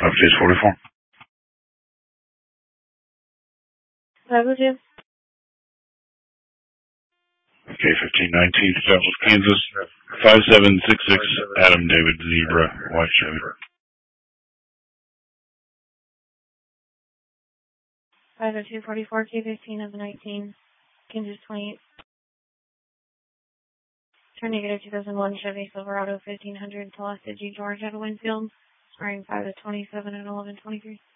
Case 44. 502. Okay, 1519, Southwest Kansas, 5766, Adam David Zebra, White Chevy. 50244, K15 of the 19, Kansas 28. Turn negative 2001 Chevy Silverado 1500 to Lost G George out of Winfield, swearing 5 to 27 and 1123.